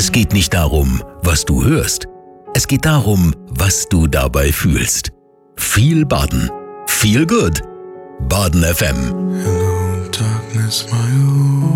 Es geht nicht darum, was du hörst. Es geht darum, was du dabei fühlst. Viel Baden. Feel good. Baden FM. Hello, darkness, my old